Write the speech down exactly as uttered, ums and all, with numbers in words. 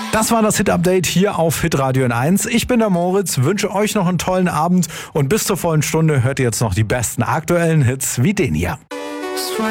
Das war das Hit-Update hier auf Hitradio N eins. Ich bin der Moritz, wünsche euch noch einen tollen Abend und bis zur vollen Stunde hört ihr jetzt noch die besten aktuellen Hits wie den hier.